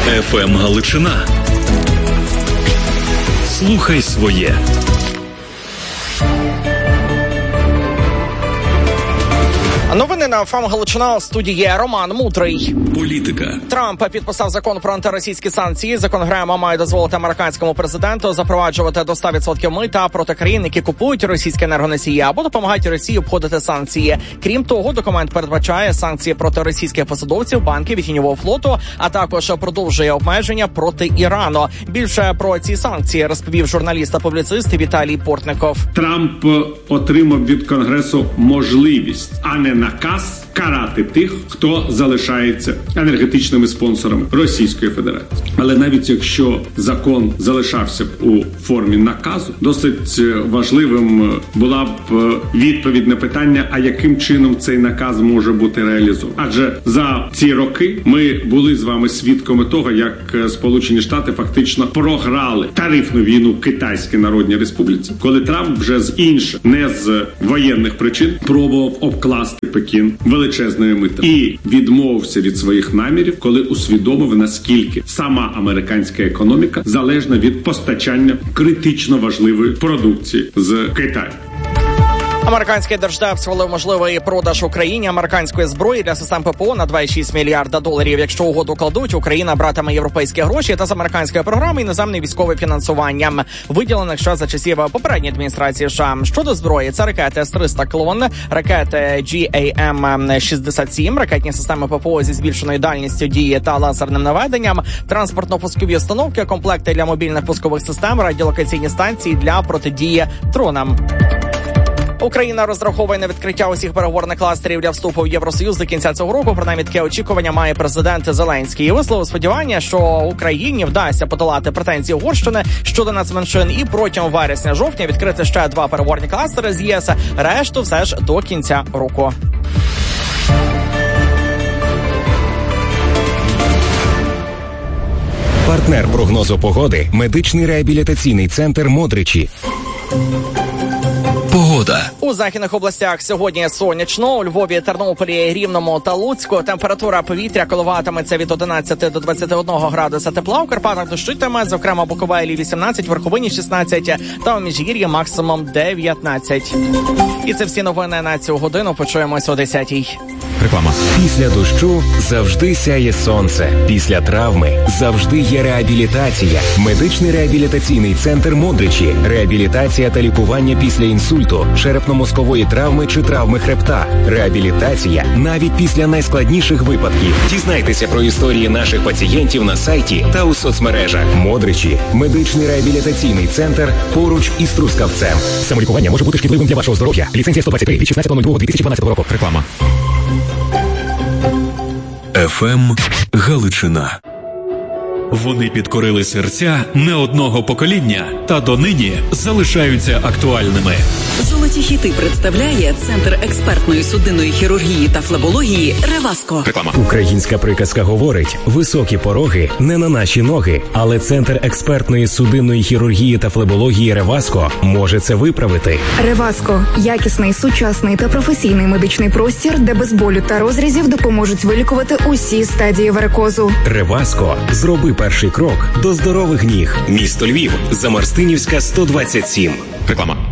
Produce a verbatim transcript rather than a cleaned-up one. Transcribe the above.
еф ем Галичина. Слухай своє. Новини на еф ем Галичина, у студії Роман Мудрий. Політика. Трамп підписав закон про антиросійські санкції. Закон Грема має дозволити американському президенту запроваджувати до сто відсотків мита проти країн, які купують російські енергоносії або допомагають Росії обходити санкції. Крім того, документ передбачає санкції проти російських посадовців, банків і тіньового флоту, а також продовжує обмеження проти Ірану. Більше про ці санкції розповів журналіст та публіцист Віталій Портников. Трамп отримав від Конгресу можливість, а не наказ карати тих, хто залишається енергетичними спонсорами Російської Федерації. Але навіть якщо закон залишався б у формі наказу, досить важливим була б відповідь на питання, а яким чином цей наказ може бути реалізований. Адже за ці роки ми були з вами свідками того, як Сполучені Штати фактично програли тарифну війну Китайській Народній Республіці, коли Трамп вже з інших, не з воєнних причин, пробував обкласти Пекін величезними митами і відмовився від своїх намірів, коли усвідомив, наскільки сама американська економіка залежна від постачання критично важливої продукції з Китаю. Американський держдеп схвалив можливий продаж Україні американської зброї для систем ППО на два цілих шість мільярда доларів. Якщо угоду кладуть, Україна братиме європейські гроші та з американської програми іноземне військове фінансування, виділених ще за часів попередньої адміністрації США. Щодо зброї, це ракети С триста «Клон», ракети Джі Ей Ем шістдесят сім, ракетні системи ППО зі збільшеною дальністю дії та лазерним наведенням, транспортно-пускові установки, комплекти для мобільних пускових систем, радіолокаційні станції для протидії дронам. Україна розраховує на відкриття усіх переговорних кластерів для вступу в Євросоюз до кінця цього року. Принаймні таке очікування має президент Зеленський. І висловив сподівання, що Україні вдасться подолати претензії Угорщини щодо нацменшин і протягом вересня-жовтня відкрити ще два переговорні кластери з ЄС. Решту все ж до кінця року. Партнер прогнозу погоди – медичний реабілітаційний центр «Модричі». Погода. У західних областях сьогодні сонячно. У Львові, Тернополі, Рівному та Луцьку температура повітря коливатиметься від одинадцяти до двадцяти одного градуса тепла. У Карпатах дощитиме, зокрема Буковелі вісімнадцять, Верховині шістнадцять та у Міжгір'ї максимум дев'ятнадцять. І це всі новини на цю годину. Почуємось о десятій. Реклама. Після дощу завжди сяє сонце. Після травми завжди є реабілітація. Медичний реабілітаційний центр «Модричі». Реабілітація та лікування після інсульту, черепно-мозкової травми чи травми хребта. Реабілітація навіть після найскладніших випадків. Дізнайтеся про історії наших пацієнтів на сайті та у соцмережах. «Модричі» – медичний реабілітаційний центр поруч із Трускавцем. Самолікування може бути шкідливим для вашого здоров'я. Ліцензія сто двадцять три від шістнадцятого лютого дві тисячі дванадцятого року. Реклама. еф ем Галичина. Вони підкорили серця не одного покоління та донині залишаються актуальними. Золоті хіти представляє Центр експертної судинної хірургії та флебології «Реваско». Реклама. Українська приказка говорить: високі пороги не на наші ноги. Але Центр експертної судинної хірургії та флебології «Реваско» може це виправити. «Реваско» – якісний, сучасний та професійний медичний простір, де без болю та розрізів допоможуть вилікувати усі стадії варикозу. «Реваско» – зроби перший крок до здорових ніг. Місто Львів, Замарстинівська, сто двадцять сім. Реклама.